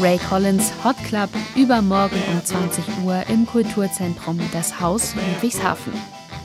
Ray Collins Hot Club übermorgen um 20 Uhr im Kulturzentrum Das Haus Ludwigshafen.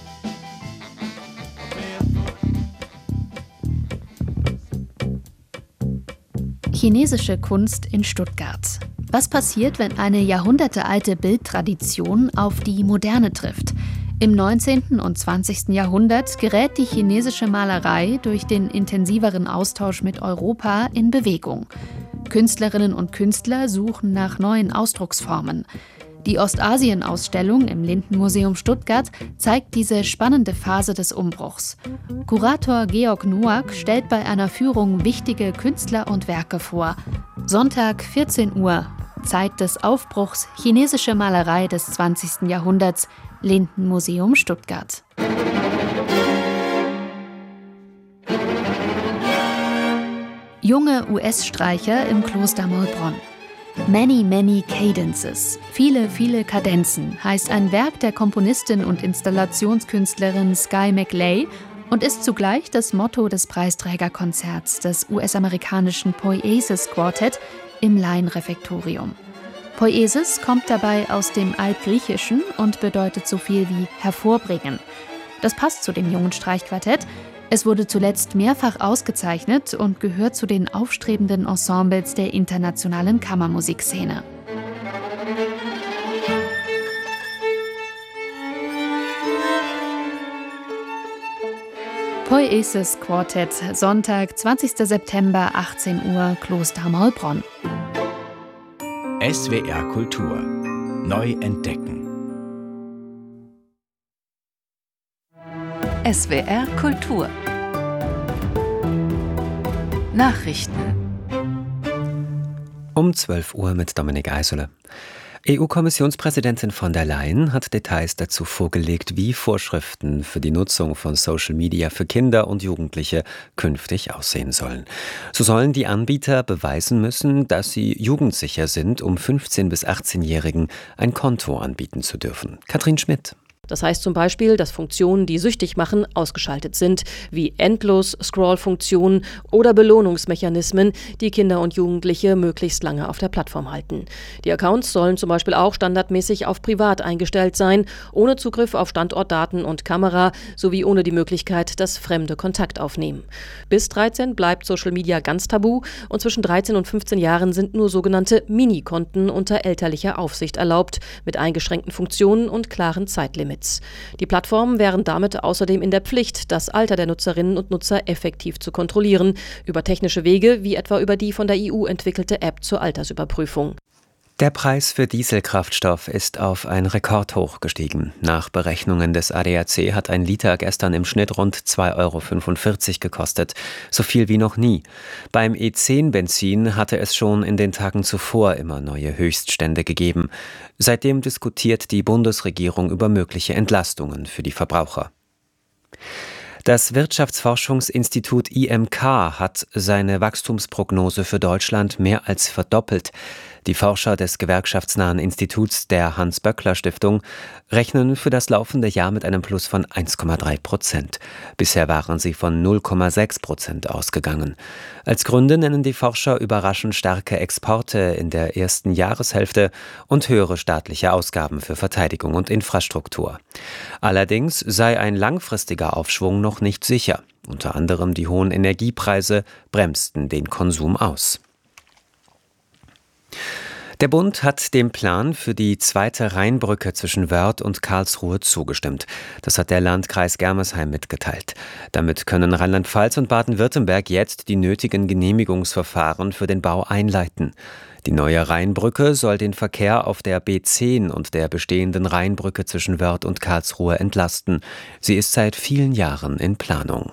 Chinesische Kunst in Stuttgart. Was passiert, wenn eine jahrhundertealte Bildtradition auf die Moderne trifft? Im 19. und 20. Jahrhundert gerät die chinesische Malerei durch den intensiveren Austausch mit Europa in Bewegung. Künstlerinnen und Künstler suchen nach neuen Ausdrucksformen. Die Ostasien-Ausstellung im Lindenmuseum Stuttgart zeigt diese spannende Phase des Umbruchs. Kurator Georg Noack stellt bei einer Führung wichtige Künstler und Werke vor. Sonntag 14 Uhr, Zeit des Aufbruchs, chinesische Malerei des 20. Jahrhunderts, Lindenmuseum Stuttgart. Junge US-Streicher im Kloster Maulbronn. Many, many cadences. Viele, viele Kadenzen heißt ein Werk der Komponistin und Installationskünstlerin Sky McLay und ist zugleich das Motto des Preisträgerkonzerts des US-amerikanischen Poiesis Quartet im Laienrefektorium. Poiesis kommt dabei aus dem Altgriechischen und bedeutet so viel wie hervorbringen. Das passt zu dem jungen Streichquartett. Es wurde zuletzt mehrfach ausgezeichnet und gehört zu den aufstrebenden Ensembles der internationalen Kammermusikszene. Poiesis Quartett, Sonntag, 20. September, 18 Uhr, Kloster Maulbronn. SWR Kultur. Neu entdecken. SWR Kultur. Nachrichten. Um 12 Uhr mit Dominik Eisele. EU-Kommissionspräsidentin von der Leyen hat Details dazu vorgelegt, wie Vorschriften für die Nutzung von Social Media für Kinder und Jugendliche künftig aussehen sollen. So sollen die Anbieter beweisen müssen, dass sie jugendsicher sind, um 15- bis 18-Jährigen ein Konto anbieten zu dürfen. Katrin Schmidt. Das heißt zum Beispiel, dass Funktionen, die süchtig machen, ausgeschaltet sind, wie Endlos-Scroll-Funktionen oder Belohnungsmechanismen, die Kinder und Jugendliche möglichst lange auf der Plattform halten. Die Accounts sollen zum Beispiel auch standardmäßig auf privat eingestellt sein, ohne Zugriff auf Standortdaten und Kamera, sowie ohne die Möglichkeit, dass Fremde Kontakt aufnehmen. Bis 13 bleibt Social Media ganz tabu und zwischen 13 und 15 Jahren sind nur sogenannte Mini-Konten unter elterlicher Aufsicht erlaubt, mit eingeschränkten Funktionen und klaren Zeitlimits. Die Plattformen wären damit außerdem in der Pflicht, das Alter der Nutzerinnen und Nutzer effektiv zu kontrollieren, über technische Wege, wie etwa über die von der EU entwickelte App zur Altersüberprüfung. Der Preis für Dieselkraftstoff ist auf ein Rekordhoch gestiegen. Nach Berechnungen des ADAC hat ein Liter gestern im Schnitt rund 2,45 € gekostet, so viel wie noch nie. Beim E10-Benzin hatte es schon in den Tagen zuvor immer neue Höchststände gegeben. Seitdem diskutiert die Bundesregierung über mögliche Entlastungen für die Verbraucher. Das Wirtschaftsforschungsinstitut IMK hat seine Wachstumsprognose für Deutschland mehr als verdoppelt. Die Forscher des gewerkschaftsnahen Instituts der Hans-Böckler-Stiftung rechnen für das laufende Jahr mit einem Plus von 1,3%. Bisher waren sie von 0,6% ausgegangen. Als Gründe nennen die Forscher überraschend starke Exporte in der ersten Jahreshälfte und höhere staatliche Ausgaben für Verteidigung und Infrastruktur. Allerdings sei ein langfristiger Aufschwung noch nicht sicher. Unter anderem die hohen Energiepreise bremsten den Konsum aus. Der Bund hat dem Plan für die zweite Rheinbrücke zwischen Wörth und Karlsruhe zugestimmt. Das hat der Landkreis Germersheim mitgeteilt. Damit können Rheinland-Pfalz und Baden-Württemberg jetzt die nötigen Genehmigungsverfahren für den Bau einleiten. Die neue Rheinbrücke soll den Verkehr auf der B10 und der bestehenden Rheinbrücke zwischen Wörth und Karlsruhe entlasten. Sie ist seit vielen Jahren in Planung.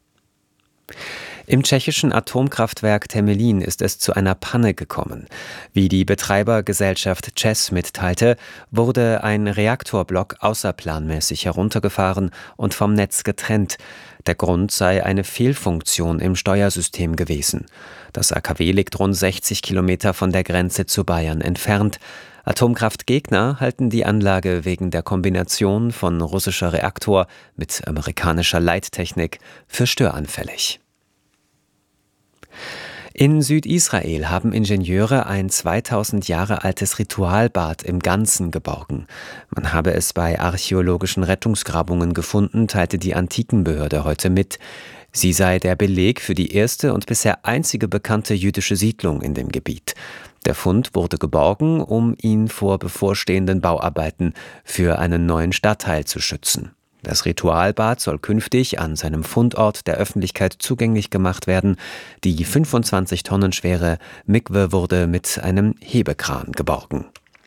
Im tschechischen Atomkraftwerk Temelín ist es zu einer Panne gekommen. Wie die Betreibergesellschaft ČEZ mitteilte, wurde ein Reaktorblock außerplanmäßig heruntergefahren und vom Netz getrennt. Der Grund sei eine Fehlfunktion im Steuersystem gewesen. Das AKW liegt rund 60 Kilometer von der Grenze zu Bayern entfernt. Atomkraftgegner halten die Anlage wegen der Kombination von russischer Reaktor mit amerikanischer Leittechnik für störanfällig. In Südisrael haben Ingenieure ein 2000 Jahre altes Ritualbad im Ganzen geborgen. Man habe es bei archäologischen Rettungsgrabungen gefunden, teilte die Antikenbehörde heute mit. Sie sei der Beleg für die erste und bisher einzige bekannte jüdische Siedlung in dem Gebiet. Der Fund wurde geborgen, um ihn vor bevorstehenden Bauarbeiten für einen neuen Stadtteil zu schützen. Das Ritualbad soll künftig an seinem Fundort der Öffentlichkeit zugänglich gemacht werden. Die 25 Tonnen schwere Mikwe wurde mit einem Hebekran geborgen.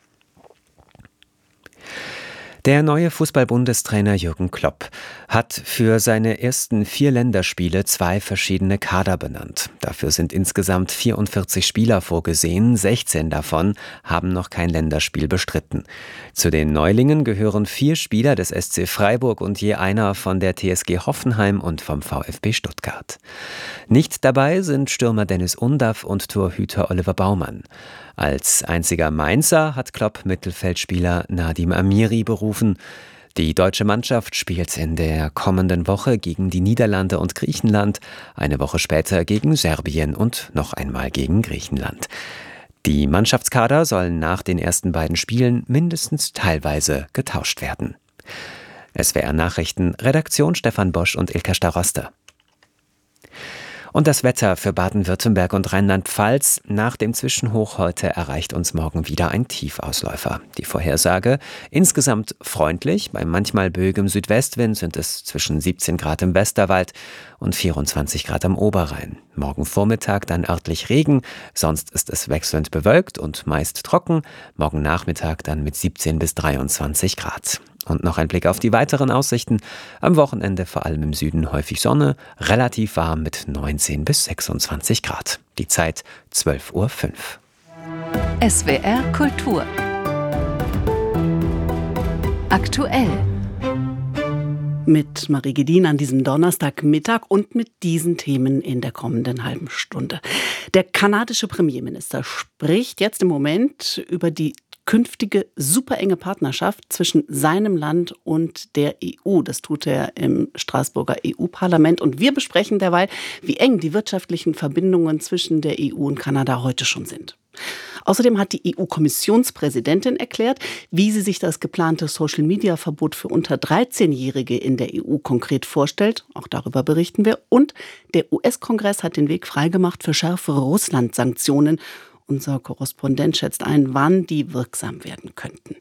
Der neue Fußball-Bundestrainer Jürgen Klopp hat für seine ersten 4 Länderspiele 2 verschiedene Kader benannt. Dafür sind insgesamt 44 Spieler vorgesehen, 16 davon haben noch kein Länderspiel bestritten. Zu den Neulingen gehören 4 Spieler des SC Freiburg und je einer von der TSG Hoffenheim und vom VfB Stuttgart. Nicht dabei sind Stürmer Dennis Undaff und Torhüter Oliver Baumann. Als einziger Mainzer hat Klopp Mittelfeldspieler Nadim Amiri berufen. Die deutsche Mannschaft spielt in der kommenden Woche gegen die Niederlande und Griechenland, eine Woche später gegen Serbien und noch einmal gegen Griechenland. Die Mannschaftskader sollen nach den ersten beiden Spielen mindestens teilweise getauscht werden. SWR Nachrichten, Redaktion Stefan Bosch und Ilka Staroster. Und das Wetter für Baden-Württemberg und Rheinland-Pfalz. Nach dem Zwischenhoch heute erreicht uns morgen wieder ein Tiefausläufer. Die Vorhersage: insgesamt freundlich. Bei manchmal böigem Südwestwind sind es zwischen 17 Grad im Westerwald und 24 Grad am Oberrhein. Morgen Vormittag dann örtlich Regen, sonst ist es wechselnd bewölkt und meist trocken. Morgen Nachmittag dann mit 17 bis 23 Grad. Und noch ein Blick auf die weiteren Aussichten. Am Wochenende vor allem im Süden häufig Sonne, relativ warm mit 19 bis 26 Grad. Die Zeit 12:05 Uhr. SWR Kultur. Aktuell. Mit Marie Gedin an diesem Donnerstagmittag und mit diesen Themen in der kommenden halben Stunde. Der kanadische Premierminister spricht jetzt im Moment über die künftige superenge Partnerschaft zwischen seinem Land und der EU. Das tut er im Straßburger EU-Parlament. Und wir besprechen derweil, wie eng die wirtschaftlichen Verbindungen zwischen der EU und Kanada heute schon sind. Außerdem hat die EU-Kommissionspräsidentin erklärt, wie sie sich das geplante Social-Media-Verbot für unter 13-Jährige in der EU konkret vorstellt. Auch darüber berichten wir. Und der US-Kongress hat den Weg freigemacht für schärfere Russland-Sanktionen. Unser Korrespondent schätzt ein, wann die wirksam werden könnten.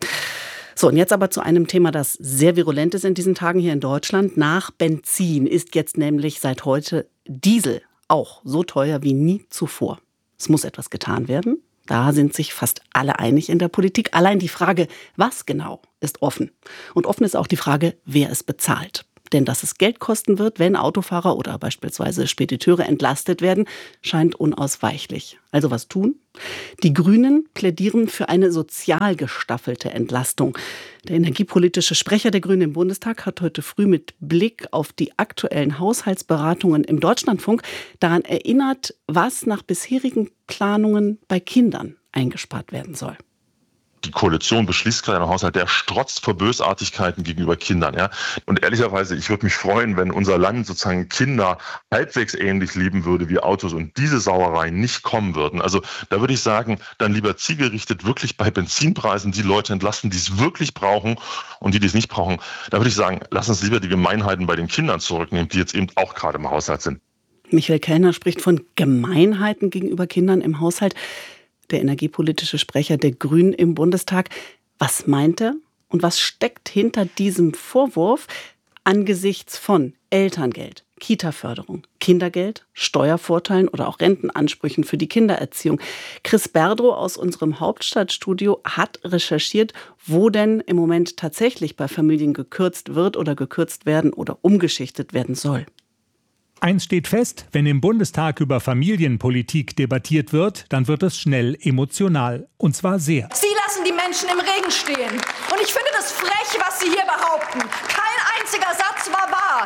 So, und jetzt aber zu einem Thema, das sehr virulent ist in diesen Tagen hier in Deutschland. Nach Benzin ist jetzt nämlich seit heute Diesel auch so teuer wie nie zuvor. Es muss etwas getan werden. Da sind sich fast alle einig in der Politik. Allein die Frage, was genau, ist offen. Und offen ist auch die Frage, wer es bezahlt. Denn dass es Geld kosten wird, wenn Autofahrer oder beispielsweise Spediteure entlastet werden, scheint unausweichlich. Also was tun? Die Grünen plädieren für eine sozial gestaffelte Entlastung. Der energiepolitische Sprecher der Grünen im Bundestag hat heute früh mit Blick auf die aktuellen Haushaltsberatungen im Deutschlandfunk daran erinnert, was nach bisherigen Planungen bei Kindern eingespart werden soll. Die Koalition beschließt gerade einen Haushalt, der strotzt vor Bösartigkeiten gegenüber Kindern. Ja? Und ehrlicherweise, ich würde mich freuen, wenn unser Land sozusagen Kinder halbwegs ähnlich lieben würde wie Autos und diese Sauereien nicht kommen würden. Also da würde ich sagen, dann lieber zielgerichtet wirklich bei Benzinpreisen die Leute entlasten, die es wirklich brauchen und die es nicht brauchen. Da würde ich sagen, lass uns lieber die Gemeinheiten bei den Kindern zurücknehmen, die jetzt eben auch gerade im Haushalt sind. Michael Kellner spricht von Gemeinheiten gegenüber Kindern im Haushalt. Der energiepolitische Sprecher der Grünen im Bundestag. Was meint er und was steckt hinter diesem Vorwurf angesichts von Elterngeld, Kita-Förderung, Kindergeld, Steuervorteilen oder auch Rentenansprüchen für die Kindererziehung? Chris Berdrow aus unserem Hauptstadtstudio hat recherchiert, wo denn im Moment tatsächlich bei Familien gekürzt wird oder gekürzt werden oder umgeschichtet werden soll. Eins steht fest, wenn im Bundestag über Familienpolitik debattiert wird, dann wird es schnell emotional. Und zwar sehr. Sie lassen die Menschen im Regen stehen. Und ich finde das frech, was Sie hier behaupten. Kein einziger Satz war wahr. Kein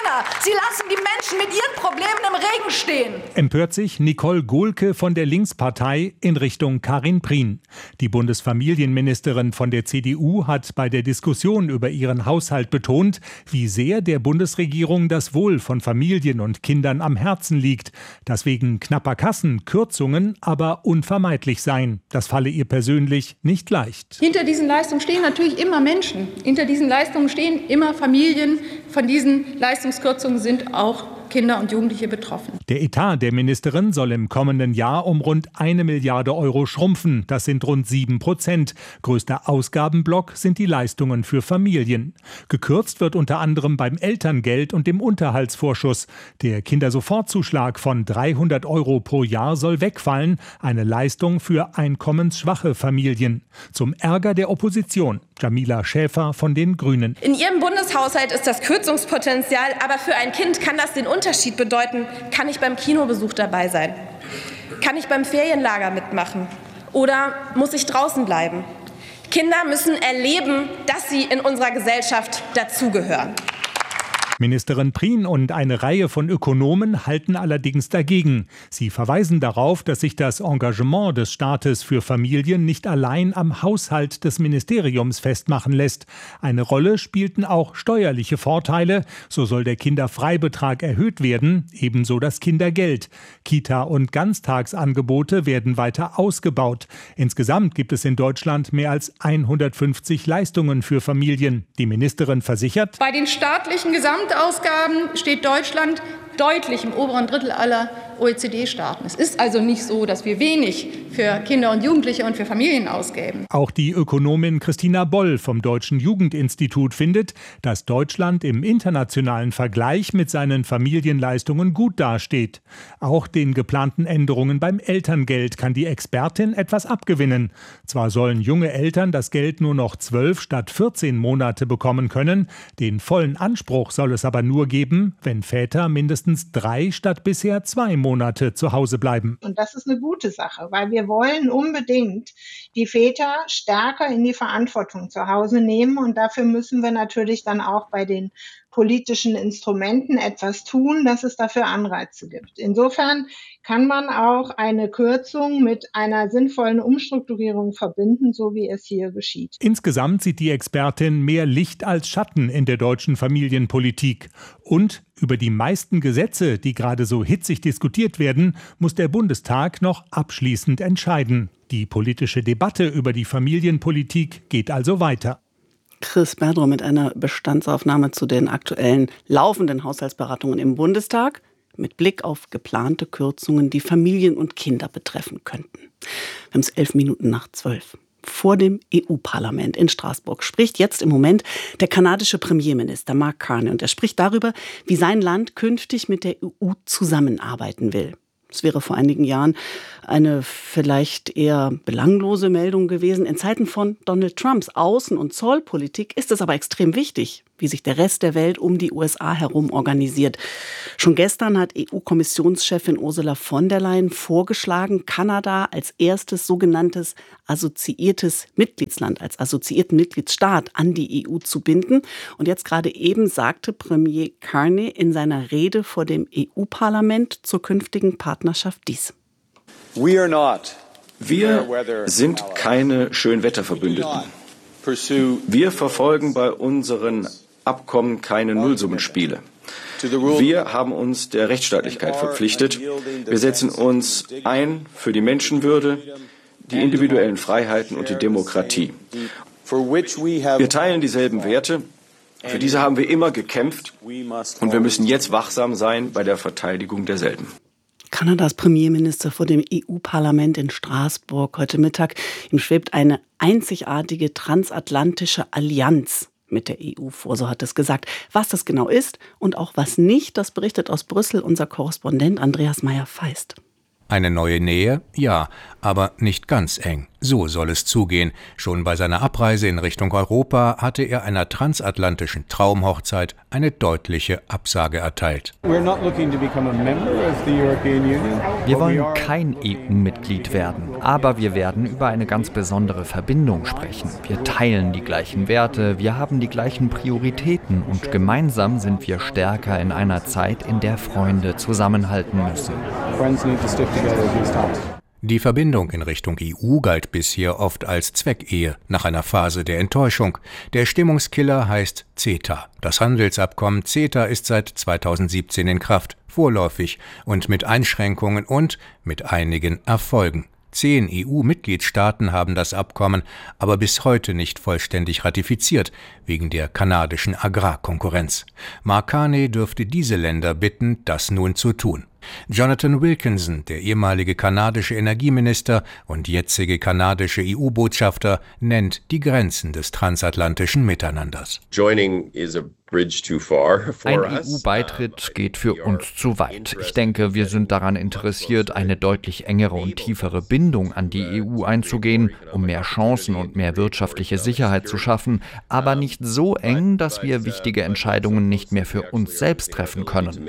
keiner. Sie lassen die Menschen mit ihren Problemen im Regen stehen. Empört sich Nicole Gohlke von der Linkspartei in Richtung Karin Prien. Die Bundesfamilienministerin von der CDU hat bei der Diskussion über ihren Haushalt betont, wie sehr der Bundesregierung das Wohl von Familien und Kindern am Herzen liegt, dass wegen knapper Kassen Kürzungen aber unvermeidlich seien. Das falle ihr persönlich nicht leicht. Hinter diesen Leistungen stehen natürlich immer Menschen. Hinter diesen Leistungen stehen immer Familien. Von diesen Leistungskürzungen sind auch Kinder und Jugendliche betroffen. Der Etat der Ministerin soll im kommenden Jahr um rund 1 Milliarde Euro schrumpfen. Das sind rund 7%. Größter Ausgabenblock sind die Leistungen für Familien. Gekürzt wird unter anderem beim Elterngeld und dem Unterhaltsvorschuss. Der Kindersofortzuschlag von 300 Euro pro Jahr soll wegfallen. Eine Leistung für einkommensschwache Familien. Zum Ärger der Opposition. Jamila Schäfer von den Grünen. In Ihrem Bundeshaushalt ist das Kürzungspotenzial, aber für ein Kind kann das den Unterschied bedeuten. Kann ich beim Kinobesuch dabei sein? Kann ich beim Ferienlager mitmachen? Oder muss ich draußen bleiben? Kinder müssen erleben, dass sie in unserer Gesellschaft dazugehören. Ministerin Prien und eine Reihe von Ökonomen halten allerdings dagegen. Sie verweisen darauf, dass sich das Engagement des Staates für Familien nicht allein am Haushalt des Ministeriums festmachen lässt. Eine Rolle spielten auch steuerliche Vorteile. So soll der Kinderfreibetrag erhöht werden, ebenso das Kindergeld. Kita- und Ganztagsangebote werden weiter ausgebaut. Insgesamt gibt es in Deutschland mehr als 150 Leistungen für Familien. Die Ministerin versichert: Bei den staatlichen Gesamtausgaben steht Deutschland deutlich im oberen Drittel aller OECD-Staaten. Es ist also nicht so, dass wir wenig für Kinder und Jugendliche und für Familien ausgeben. Auch die Ökonomin Christina Boll vom Deutschen Jugendinstitut findet, dass Deutschland im internationalen Vergleich mit seinen Familienleistungen gut dasteht. Auch den geplanten Änderungen beim Elterngeld kann die Expertin etwas abgewinnen. Zwar sollen junge Eltern das Geld nur noch 12 statt 14 Monate bekommen können, den vollen Anspruch soll es aber nur geben, wenn Väter mindestens 3 statt bisher 2 Monate zu Hause bleiben. Und das ist eine gute Sache, weil wir wollen unbedingt die Väter stärker in die Verantwortung zu Hause nehmen. Und dafür müssen wir natürlich dann auch bei den politischen Instrumenten etwas tun, dass es dafür Anreize gibt. Insofern kann man auch eine Kürzung mit einer sinnvollen Umstrukturierung verbinden, so wie es hier geschieht. Insgesamt sieht die Expertin mehr Licht als Schatten in der deutschen Familienpolitik. Und über die meisten Gesetze, die gerade so hitzig diskutiert werden, muss der Bundestag noch abschließend entscheiden. Die politische Debatte über die Familienpolitik geht also weiter. Chris Berdrow mit einer Bestandsaufnahme zu den aktuellen laufenden Haushaltsberatungen im Bundestag mit Blick auf geplante Kürzungen, die Familien und Kinder betreffen könnten. Wir haben es 11:11. Vor dem EU-Parlament in Straßburg spricht jetzt im Moment der kanadische Premierminister Mark Carney. Und er spricht darüber, wie sein Land künftig mit der EU zusammenarbeiten will. Es wäre vor einigen Jahren eine vielleicht eher belanglose Meldung gewesen. In Zeiten von Donald Trumps Außen- und Zollpolitik ist es aber extrem wichtig, wie sich der Rest der Welt um die USA herum organisiert. Schon gestern hat EU-Kommissionschefin Ursula von der Leyen vorgeschlagen, Kanada als erstes sogenanntes assoziiertes Mitgliedsland, als assoziierten Mitgliedsstaat an die EU zu binden. Und jetzt gerade eben sagte Premier Carney in seiner Rede vor dem EU-Parlament zur künftigen Partnerschaft dies. Wir sind keine Schönwetterverbündeten. Wir verfolgen bei unseren Abkommen keine Nullsummenspiele. Wir haben uns der Rechtsstaatlichkeit verpflichtet. Wir setzen uns ein für die Menschenwürde, die individuellen Freiheiten und die Demokratie. Wir teilen dieselben Werte. Für diese haben wir immer gekämpft und wir müssen jetzt wachsam sein bei der Verteidigung derselben. Kanadas Premierminister vor dem EU-Parlament in Straßburg heute Mittag. Ihm schwebt eine einzigartige transatlantische Allianz mit der EU vor, so hat es gesagt. Was das genau ist und auch was nicht, das berichtet aus Brüssel unser Korrespondent Andreas Meyer-Feist. Eine neue Nähe, ja, aber nicht ganz eng. So soll es zugehen. Schon bei seiner Abreise in Richtung Europa hatte er einer transatlantischen Traumhochzeit eine deutliche Absage erteilt. Wir wollen kein EU-Mitglied werden, aber wir werden über eine ganz besondere Verbindung sprechen. Wir teilen die gleichen Werte, wir haben die gleichen Prioritäten und gemeinsam sind wir stärker in einer Zeit, in der Freunde zusammenhalten müssen. Die Verbindung in Richtung EU galt bisher oft als Zweckehe nach einer Phase der Enttäuschung. Der Stimmungskiller heißt CETA. Das Handelsabkommen CETA ist seit 2017 in Kraft, vorläufig und mit Einschränkungen und mit einigen Erfolgen. 10 EU-Mitgliedstaaten haben das Abkommen aber bis heute nicht vollständig ratifiziert, wegen der kanadischen Agrarkonkurrenz. Mark Carney dürfte diese Länder bitten, das nun zu tun. Jonathan Wilkinson, der ehemalige kanadische Energieminister und jetzige kanadische EU-Botschafter, nennt die Grenzen des transatlantischen Miteinanders. Ein EU-Beitritt geht für uns zu weit. Ich denke, wir sind daran interessiert, eine deutlich engere und tiefere Bindung an die EU einzugehen, um mehr Chancen und mehr wirtschaftliche Sicherheit zu schaffen, aber nicht so eng, dass wir wichtige Entscheidungen nicht mehr für uns selbst treffen können.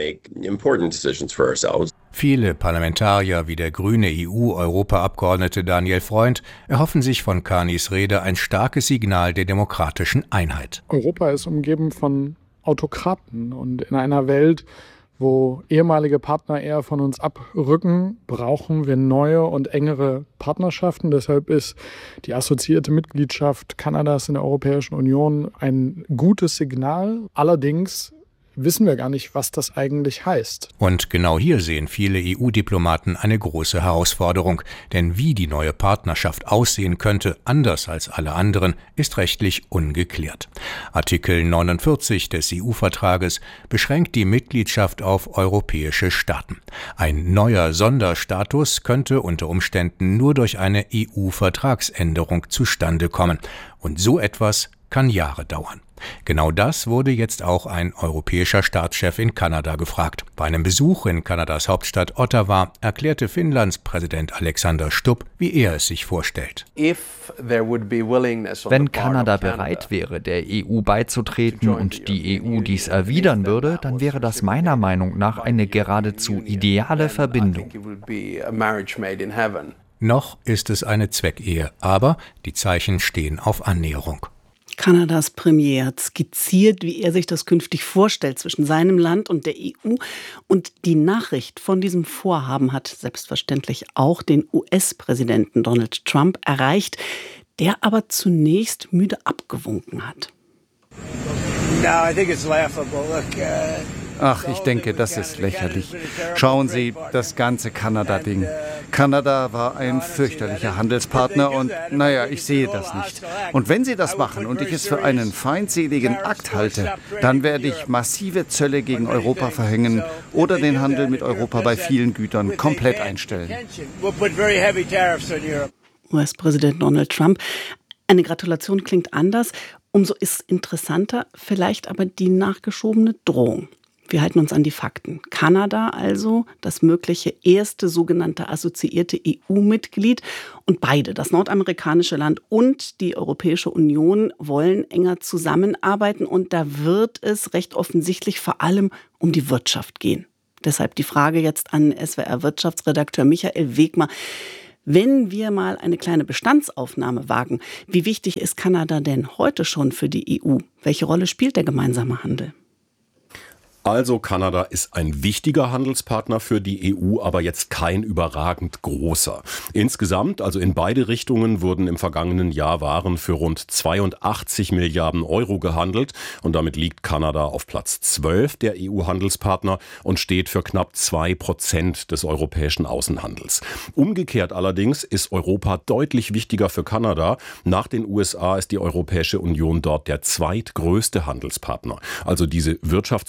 Viele Parlamentarier wie der grüne EU-Europaabgeordnete Daniel Freund erhoffen sich von Carneys Rede ein starkes Signal der demokratischen Einheit. Europa ist umgeben von Autokraten und in einer Welt, wo ehemalige Partner eher von uns abrücken, brauchen wir neue und engere Partnerschaften. Deshalb ist die assoziierte Mitgliedschaft Kanadas in der Europäischen Union ein gutes Signal. Allerdings wissen wir gar nicht, was das eigentlich heißt. Und genau hier sehen viele EU-Diplomaten eine große Herausforderung. Denn wie die neue Partnerschaft aussehen könnte, anders als alle anderen, ist rechtlich ungeklärt. Artikel 49 des EU-Vertrages beschränkt die Mitgliedschaft auf europäische Staaten. Ein neuer Sonderstatus könnte unter Umständen nur durch eine EU-Vertragsänderung zustande kommen. Und so etwas kann Jahre dauern. Genau das wurde jetzt auch ein europäischer Staatschef in Kanada gefragt. Bei einem Besuch in Kanadas Hauptstadt Ottawa erklärte Finnlands Präsident Alexander Stubb, wie er es sich vorstellt. Wenn Kanada bereit wäre, der EU beizutreten und die EU dies erwidern würde, dann wäre das meiner Meinung nach eine geradezu ideale Verbindung. Noch ist es eine Zweckehe, aber die Zeichen stehen auf Annäherung. Kanadas Premier hat skizziert, wie er sich das künftig vorstellt zwischen seinem Land und der EU. Und die Nachricht von diesem Vorhaben hat selbstverständlich auch den US-Präsidenten Donald Trump erreicht, der aber zunächst müde abgewunken hat. Ach, ich denke, das ist lächerlich. Schauen Sie, das ganze Kanada-Ding. Kanada war ein fürchterlicher Handelspartner und, naja, ich sehe das nicht. Und wenn Sie das machen und ich es für einen feindseligen Akt halte, dann werde ich massive Zölle gegen Europa verhängen oder den Handel mit Europa bei vielen Gütern komplett einstellen. US-Präsident Donald Trump. Eine Gratulation klingt anders. Umso ist interessanter vielleicht aber die nachgeschobene Drohung. Wir halten uns an die Fakten. Kanada also, das mögliche erste sogenannte assoziierte EU-Mitglied. Und beide, das nordamerikanische Land und die Europäische Union, wollen enger zusammenarbeiten. Und da wird es recht offensichtlich vor allem um die Wirtschaft gehen. Deshalb die Frage jetzt an SWR-Wirtschaftsredakteur Michael Wegmer. Wenn wir mal eine kleine Bestandsaufnahme wagen, wie wichtig ist Kanada denn heute schon für die EU? Welche Rolle spielt der gemeinsame Handel? Also Kanada ist ein wichtiger Handelspartner für die EU, aber jetzt kein überragend großer. Insgesamt, also in beide Richtungen, wurden im vergangenen Jahr Waren für rund 82 Milliarden Euro gehandelt. Und damit liegt Kanada auf Platz 12 der EU-Handelspartner und steht für knapp 2% des europäischen Außenhandels. Umgekehrt allerdings ist Europa deutlich wichtiger für Kanada. Nach den USA ist die Europäische Union dort der zweitgrößte Handelspartner. Also diese Wirtschaftsbeziehungen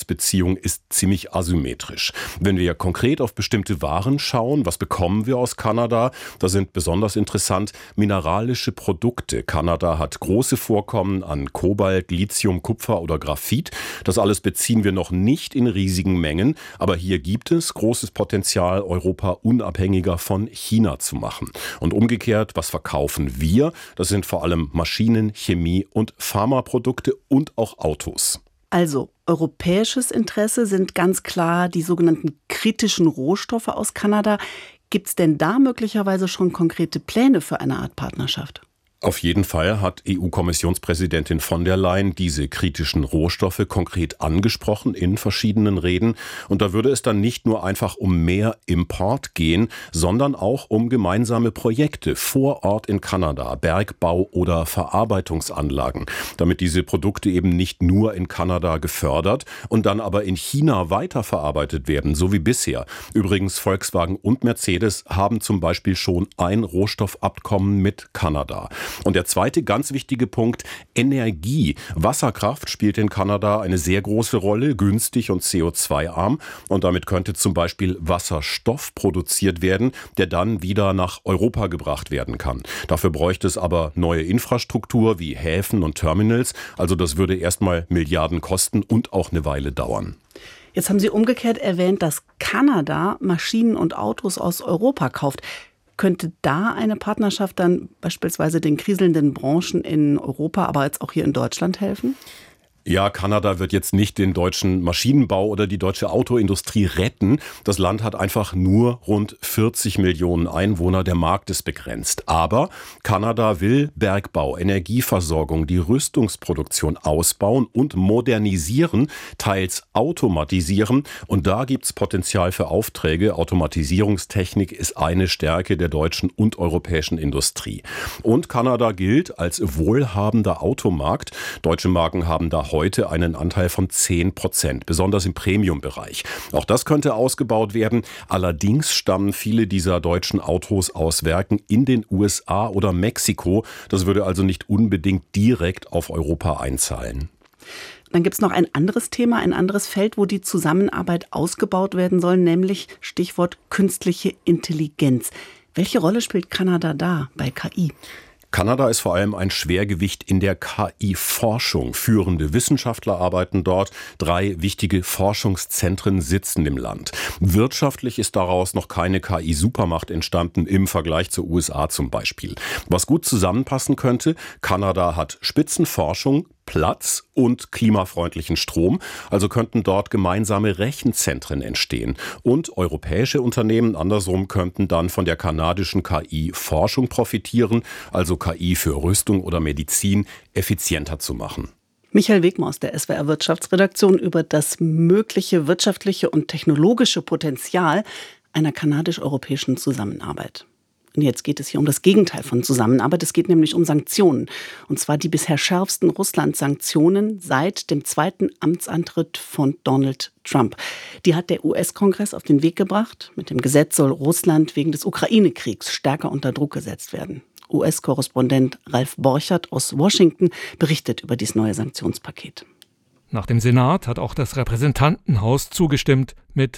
Beziehung ist ziemlich asymmetrisch. Wenn wir konkret auf bestimmte Waren schauen, was bekommen wir aus Kanada? Da sind besonders interessant mineralische Produkte. Kanada hat große Vorkommen an Kobalt, Lithium, Kupfer oder Graphit. Das alles beziehen wir noch nicht in riesigen Mengen, aber hier gibt es großes Potenzial, Europa unabhängiger von China zu machen. Und umgekehrt, was verkaufen wir? Das sind vor allem Maschinen, Chemie und Pharmaprodukte und auch Autos. Also, europäisches Interesse sind ganz klar die sogenannten kritischen Rohstoffe aus Kanada. Gibt es denn da möglicherweise schon konkrete Pläne für eine Art Partnerschaft? Auf jeden Fall hat EU-Kommissionspräsidentin von der Leyen diese kritischen Rohstoffe konkret angesprochen in verschiedenen Reden. Und da würde es dann nicht nur einfach um mehr Import gehen, sondern auch um gemeinsame Projekte vor Ort in Kanada, Bergbau oder Verarbeitungsanlagen, damit diese Produkte eben nicht nur in Kanada gefördert und dann aber in China weiterverarbeitet werden, so wie bisher. Übrigens, Volkswagen und Mercedes haben zum Beispiel schon ein Rohstoffabkommen mit Kanada. Und der zweite ganz wichtige Punkt, Energie. Wasserkraft spielt in Kanada eine sehr große Rolle, günstig und CO2-arm. Und damit könnte zum Beispiel Wasserstoff produziert werden, der dann wieder nach Europa gebracht werden kann. Dafür bräuchte es aber neue Infrastruktur wie Häfen und Terminals. Also das würde erstmal Milliarden kosten und auch eine Weile dauern. Jetzt haben Sie umgekehrt erwähnt, dass Kanada Maschinen und Autos aus Europa kauft. Könnte da eine Partnerschaft dann beispielsweise den kriselnden Branchen in Europa, aber jetzt auch hier in Deutschland helfen? Ja, Kanada wird jetzt nicht den deutschen Maschinenbau oder die deutsche Autoindustrie retten. Das Land hat einfach nur rund 40 Millionen Einwohner. Der Markt ist begrenzt. Aber Kanada will Bergbau, Energieversorgung, die Rüstungsproduktion ausbauen und modernisieren, teils automatisieren. Und da gibt's Potenzial für Aufträge. Automatisierungstechnik ist eine Stärke der deutschen und europäischen Industrie. Und Kanada gilt als wohlhabender Automarkt. Deutsche Marken haben da heute einen Anteil von 10%, besonders im Premium-Bereich. Auch das könnte ausgebaut werden. Allerdings stammen viele dieser deutschen Autos aus Werken in den USA oder Mexiko. Das würde also nicht unbedingt direkt auf Europa einzahlen. Dann gibt es noch ein anderes Thema, ein anderes Feld, wo die Zusammenarbeit ausgebaut werden soll, nämlich Stichwort künstliche Intelligenz. Welche Rolle spielt Kanada da bei KI? Kanada ist vor allem ein Schwergewicht in der KI-Forschung. Führende Wissenschaftler arbeiten dort. 3 wichtige Forschungszentren sitzen im Land. Wirtschaftlich ist daraus noch keine KI-Supermacht entstanden im Vergleich zur USA zum Beispiel. Was gut zusammenpassen könnte, Kanada hat Spitzenforschung, Platz und klimafreundlichen Strom. Also könnten dort gemeinsame Rechenzentren entstehen. Und europäische Unternehmen andersrum könnten dann von der kanadischen KI-Forschung profitieren, also KI für Rüstung oder Medizin effizienter zu machen. Michael Wegmer aus der SWR Wirtschaftsredaktion über das mögliche wirtschaftliche und technologische Potenzial einer kanadisch-europäischen Zusammenarbeit. Und jetzt geht es hier um das Gegenteil von Zusammenarbeit. Es geht nämlich um Sanktionen. Und zwar die bisher schärfsten Russland-Sanktionen seit dem 2. Amtsantritt von Donald Trump. Die hat der US-Kongress auf den Weg gebracht. Mit dem Gesetz soll Russland wegen des Ukraine-Kriegs stärker unter Druck gesetzt werden. US-Korrespondent Ralf Borchert aus Washington berichtet über dieses neue Sanktionspaket. Nach dem Senat hat auch das Repräsentantenhaus zugestimmt mit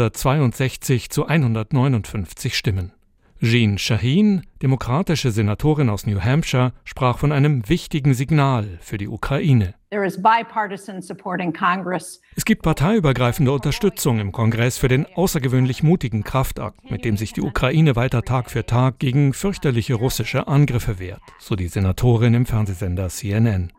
262 zu 159 Stimmen. Jean Shaheen, demokratische Senatorin aus New Hampshire, sprach von einem wichtigen Signal für die Ukraine. Es gibt parteiübergreifende Unterstützung im Kongress für den außergewöhnlich mutigen Kraftakt, mit dem sich die Ukraine weiter Tag für Tag gegen fürchterliche russische Angriffe wehrt, so die Senatorin im Fernsehsender CNN.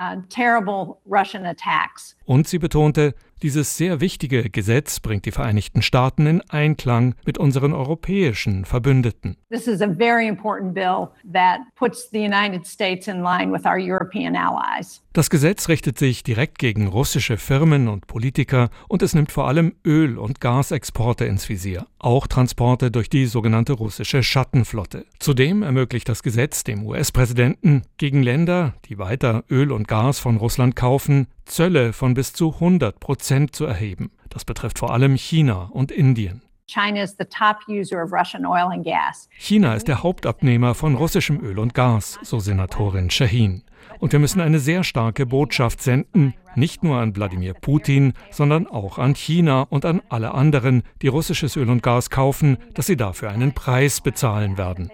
Und sie betonte, dieses sehr wichtige Gesetz bringt die Vereinigten Staaten in Einklang mit unseren europäischen Verbündeten. This is a very important bill that puts the United States in line with our European allies. Das Gesetz richtet sich direkt gegen russische Firmen und Politiker und es nimmt vor allem Öl- und Gasexporte ins Visier, auch Transporte durch die sogenannte russische Schattenflotte. Zudem ermöglicht das Gesetz dem US-Präsidenten, gegen Länder, die weiter Öl und Gas von Russland kaufen, Zölle von bis zu 100% zu erheben. Das betrifft vor allem China und Indien. China is the top user of Russian oil and gas. China ist der Hauptabnehmer von russischem Öl und Gas, so Senatorin Shaheen. Und wir müssen eine sehr starke Botschaft senden, nicht nur an Wladimir Putin, sondern auch an China und an alle anderen, die russisches Öl und Gas kaufen, dass sie dafür einen Preis bezahlen werden.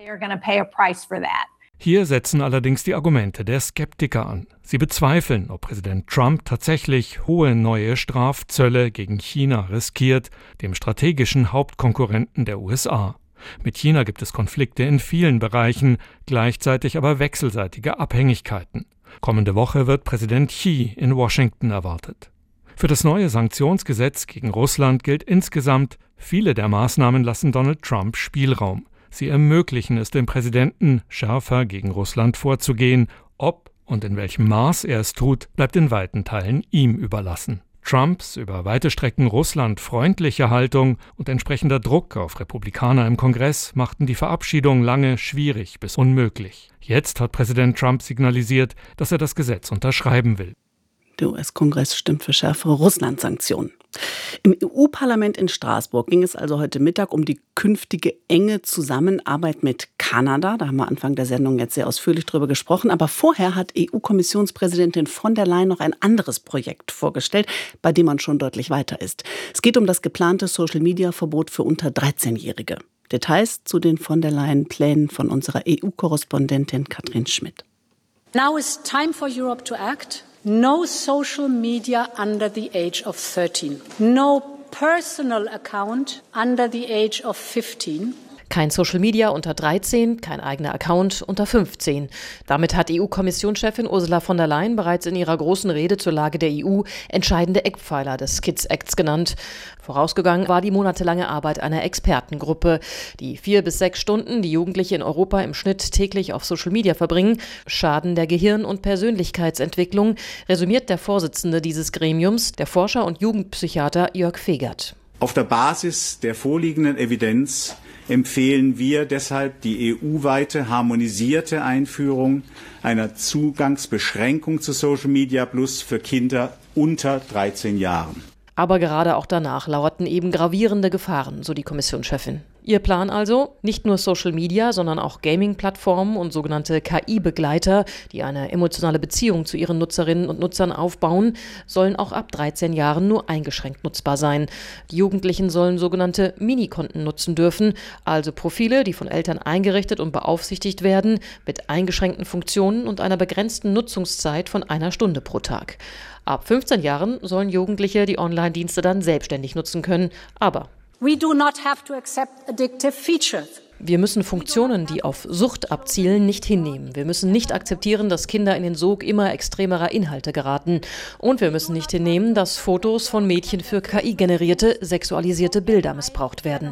Hier setzen allerdings die Argumente der Skeptiker an. Sie bezweifeln, ob Präsident Trump tatsächlich hohe neue Strafzölle gegen China riskiert, dem strategischen Hauptkonkurrenten der USA. Mit China gibt es Konflikte in vielen Bereichen, gleichzeitig aber wechselseitige Abhängigkeiten. Kommende Woche wird Präsident Xi in Washington erwartet. Für das neue Sanktionsgesetz gegen Russland gilt insgesamt, viele der Maßnahmen lassen Donald Trump Spielraum. Sie ermöglichen es dem Präsidenten, schärfer gegen Russland vorzugehen. Ob und in welchem Maß er es tut, bleibt in weiten Teilen ihm überlassen. Trumps über weite Strecken russlandfreundliche Haltung und entsprechender Druck auf Republikaner im Kongress machten die Verabschiedung lange schwierig bis unmöglich. Jetzt hat Präsident Trump signalisiert, dass er das Gesetz unterschreiben will. Der US-Kongress stimmt für schärfere Russland-Sanktionen. Im EU-Parlament in Straßburg ging es also heute Mittag um die künftige enge Zusammenarbeit mit Kanada. Da haben wir Anfang der Sendung jetzt sehr ausführlich drüber gesprochen. Aber vorher hat EU-Kommissionspräsidentin von der Leyen noch ein anderes Projekt vorgestellt, bei dem man schon deutlich weiter ist. Es geht um das geplante Social-Media-Verbot für unter 13-Jährige. Details zu den von der Leyen-Plänen von unserer EU-Korrespondentin Katrin Schmidt. Now is time for Europe to act. No social media under the age of 13. No personal account under the age of 15. Kein Social Media unter 13, kein eigener Account unter 15. Damit hat EU-Kommissionschefin Ursula von der Leyen bereits in ihrer großen Rede zur Lage der EU entscheidende Eckpfeiler des Kids Acts genannt. Vorausgegangen war die monatelange Arbeit einer Expertengruppe. Die 4 bis 6 Stunden, die Jugendliche in Europa im Schnitt täglich auf Social Media verbringen, schaden der Gehirn- und Persönlichkeitsentwicklung, resümiert der Vorsitzende dieses Gremiums, der Forscher und Jugendpsychiater Jörg Fegert. Auf der Basis der vorliegenden Evidenz empfehlen wir deshalb die EU-weite harmonisierte Einführung einer Zugangsbeschränkung zu Social Media Plus für Kinder unter 13 Jahren. Aber gerade auch danach lauerten eben gravierende Gefahren, so die Kommissionschefin. Ihr Plan also, nicht nur Social Media, sondern auch Gaming-Plattformen und sogenannte KI-Begleiter, die eine emotionale Beziehung zu ihren Nutzerinnen und Nutzern aufbauen, sollen auch ab 13 Jahren nur eingeschränkt nutzbar sein. Die Jugendlichen sollen sogenannte Minikonten nutzen dürfen, also Profile, die von Eltern eingerichtet und beaufsichtigt werden, mit eingeschränkten Funktionen und einer begrenzten Nutzungszeit von 1 Stunde pro Tag. Ab 15 Jahren sollen Jugendliche die Online-Dienste dann selbstständig nutzen können, aber We do not have to accept addictive features. Wir müssen Funktionen, die auf Sucht abzielen, nicht hinnehmen. Wir müssen nicht akzeptieren, dass Kinder in den Sog immer extremerer Inhalte geraten. Und wir müssen nicht hinnehmen, dass Fotos von Mädchen für KI-generierte, sexualisierte Bilder missbraucht werden.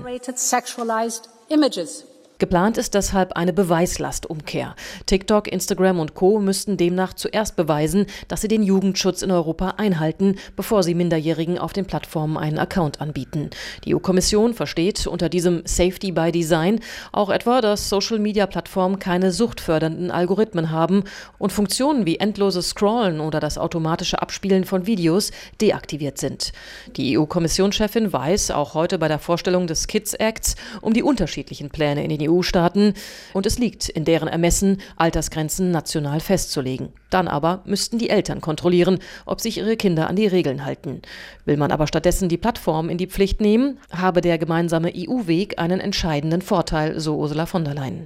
Geplant ist deshalb eine Beweislastumkehr. TikTok, Instagram und Co. müssten demnach zuerst beweisen, dass sie den Jugendschutz in Europa einhalten, bevor sie Minderjährigen auf den Plattformen einen Account anbieten. Die EU-Kommission versteht unter diesem Safety by Design auch etwa, dass Social-Media-Plattformen keine suchtfördernden Algorithmen haben und Funktionen wie endloses Scrollen oder das automatische Abspielen von Videos deaktiviert sind. Die EU-Kommissionschefin weiß auch heute bei der Vorstellung des Kids Acts um die unterschiedlichen Pläne in den EU-Staaten und es liegt in deren Ermessen, Altersgrenzen national festzulegen. Dann aber müssten die Eltern kontrollieren, ob sich ihre Kinder an die Regeln halten. Will man aber stattdessen die Plattform in die Pflicht nehmen, habe der gemeinsame EU-Weg einen entscheidenden Vorteil, so Ursula von der Leyen.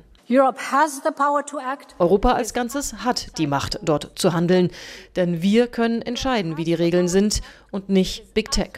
Europa als Ganzes hat die Macht, dort zu handeln, denn wir können entscheiden, wie die Regeln sind und nicht Big Tech.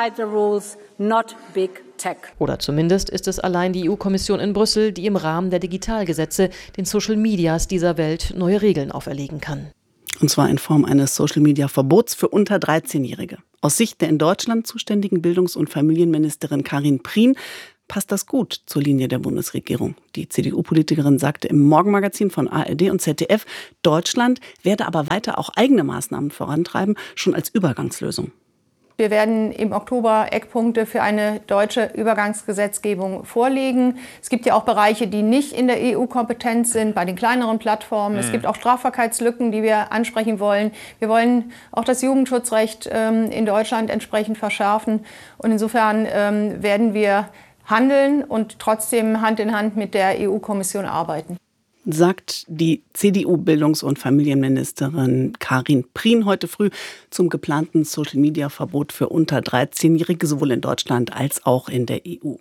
Oder zumindest ist es allein die EU-Kommission in Brüssel, die im Rahmen der Digitalgesetze den Social Medias dieser Welt neue Regeln auferlegen kann. Und zwar in Form eines Social-Media-Verbots für unter 13-Jährige. Aus Sicht der in Deutschland zuständigen Bildungs- und Familienministerin Karin Prien passt das gut zur Linie der Bundesregierung. Die CDU-Politikerin sagte im Morgenmagazin von ARD und ZDF, Deutschland werde aber weiter auch eigene Maßnahmen vorantreiben, schon als Übergangslösung. Wir werden im Oktober Eckpunkte für eine deutsche Übergangsgesetzgebung vorlegen. Es gibt ja auch Bereiche, die nicht in der EU-Kompetenz sind, bei den kleineren Plattformen. Es gibt auch Strafbarkeitslücken, die wir ansprechen wollen. Wir wollen auch das Jugendschutzrecht in Deutschland entsprechend verschärfen. Und insofern werden wir handeln und trotzdem Hand in Hand mit der EU-Kommission arbeiten. Sagt die CDU-Bildungs- und Familienministerin Karin Prien heute früh zum geplanten Social-Media-Verbot für unter 13-Jährige, sowohl in Deutschland als auch in der EU.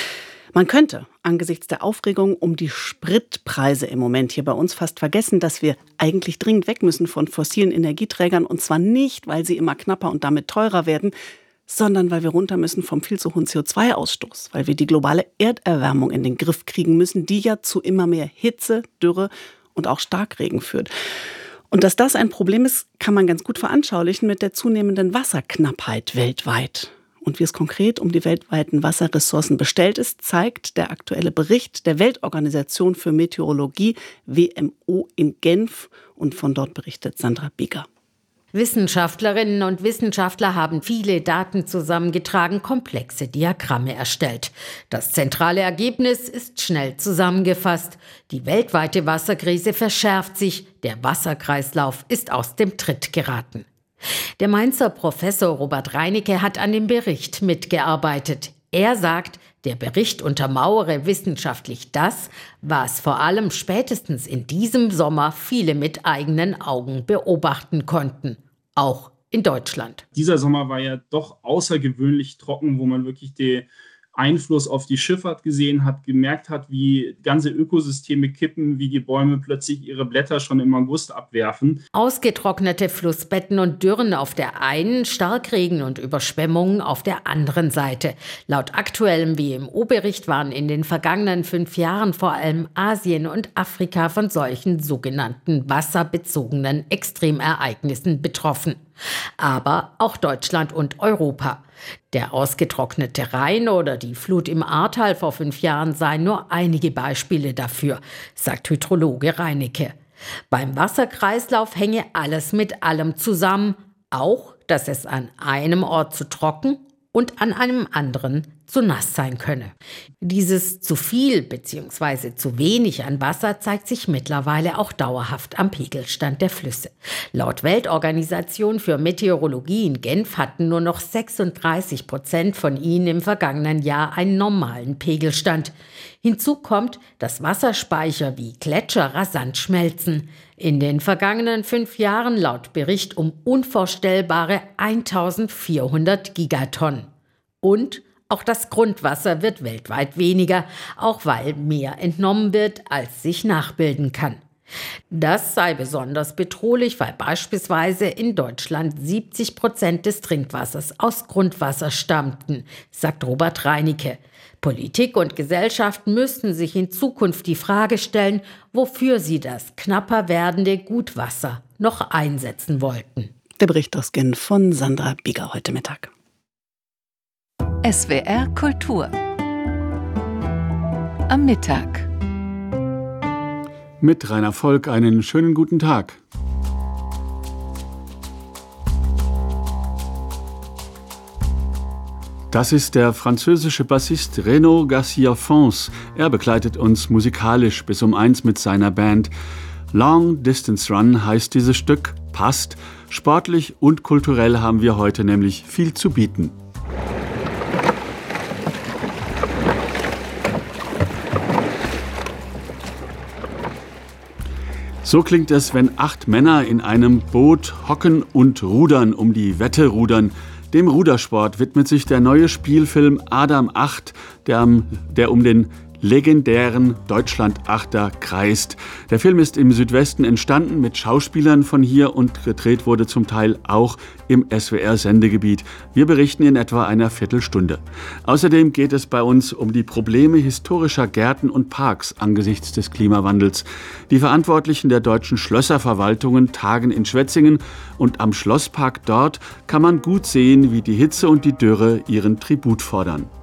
Man könnte angesichts der Aufregung um die Spritpreise im Moment hier bei uns fast vergessen, dass wir eigentlich dringend weg müssen von fossilen Energieträgern, und zwar nicht, weil sie immer knapper und damit teurer werden, sondern weil wir runter müssen vom viel zu hohen CO2-Ausstoß, weil wir die globale Erderwärmung in den Griff kriegen müssen, die ja zu immer mehr Hitze, Dürre und auch Starkregen führt. Und dass das ein Problem ist, kann man ganz gut veranschaulichen mit der zunehmenden Wasserknappheit weltweit. Und wie es konkret um die weltweiten Wasserressourcen bestellt ist, zeigt der aktuelle Bericht der Weltorganisation für Meteorologie, WMO, in Genf. Und von dort berichtet Sandra Bieger. Wissenschaftlerinnen und Wissenschaftler haben viele Daten zusammengetragen, komplexe Diagramme erstellt. Das zentrale Ergebnis ist schnell zusammengefasst. Die weltweite Wasserkrise verschärft sich, der Wasserkreislauf ist aus dem Tritt geraten. Der Mainzer Professor Robert Reinecke hat an dem Bericht mitgearbeitet. Er sagt, der Bericht untermauere wissenschaftlich das, was vor allem spätestens in diesem Sommer viele mit eigenen Augen beobachten konnten. Auch in Deutschland. Dieser Sommer war ja doch außergewöhnlich trocken, wo man wirklich den Einfluss auf die Schifffahrt gesehen hat, gemerkt hat, wie ganze Ökosysteme kippen, wie die Bäume plötzlich ihre Blätter schon im August abwerfen. Ausgetrocknete Flussbetten und Dürren auf der einen, Starkregen und Überschwemmungen auf der anderen Seite. Laut aktuellem WMO-Bericht waren in den vergangenen 5 Jahren vor allem Asien und Afrika von solchen sogenannten wasserbezogenen Extremereignissen betroffen. Aber auch Deutschland und Europa. Der ausgetrocknete Rhein oder die Flut im Ahrtal vor 5 Jahren seien nur einige Beispiele dafür, sagt Hydrologe Reinecke. Beim Wasserkreislauf hänge alles mit allem zusammen, auch, dass es an einem Ort zu trocken und an einem anderen zu nass sein könne. Dieses zu viel bzw. zu wenig an Wasser zeigt sich mittlerweile auch dauerhaft am Pegelstand der Flüsse. Laut Weltorganisation für Meteorologie in Genf hatten nur noch 36% von ihnen im vergangenen Jahr einen normalen Pegelstand. Hinzu kommt, dass Wasserspeicher wie Gletscher rasant schmelzen. In den vergangenen 5 Jahren laut Bericht um unvorstellbare 1400 Gigatonnen. Und auch das Grundwasser wird weltweit weniger, auch weil mehr entnommen wird, als sich nachbilden kann. Das sei besonders bedrohlich, weil beispielsweise in Deutschland 70% des Trinkwassers aus Grundwasser stammten, sagt Robert Reinecke. Politik und Gesellschaft müssten sich in Zukunft die Frage stellen, wofür sie das knapper werdende Gutwasser noch einsetzen wollten. Der Bericht aus Genf von Sandra Bieger heute Mittag. SWR Kultur am Mittag. Mit Rainer Volk einen schönen guten Tag. Das ist der französische Bassist Renaud Garcia-Fons. Er begleitet uns musikalisch bis um 1 mit seiner Band. Long Distance Run heißt dieses Stück, passt. Sportlich und kulturell haben wir heute nämlich viel zu bieten. So klingt es, wenn 8 Männer in einem Boot hocken und rudern, um die Wette rudern. Dem Rudersport widmet sich der neue Spielfilm Adam 8, der um den legendären Deutschland-Achter kreist. Der Film ist im Südwesten entstanden mit Schauspielern von hier und gedreht wurde zum Teil auch im SWR-Sendegebiet. Wir berichten in etwa einer Viertelstunde. Außerdem geht es bei uns um die Probleme historischer Gärten und Parks angesichts des Klimawandels. Die Verantwortlichen der deutschen Schlösserverwaltungen tagen in Schwetzingen und am Schlosspark dort kann man gut sehen, wie die Hitze und die Dürre ihren Tribut fordern.